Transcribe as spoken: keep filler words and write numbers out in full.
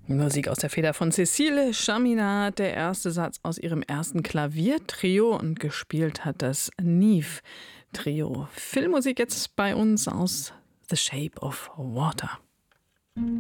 Musik aus der Feder von Cécile Chaminade, der erste Satz aus ihrem ersten Klaviertrio, und gespielt hat das Neve Trio. Filmmusik jetzt bei uns aus The Shape of Water.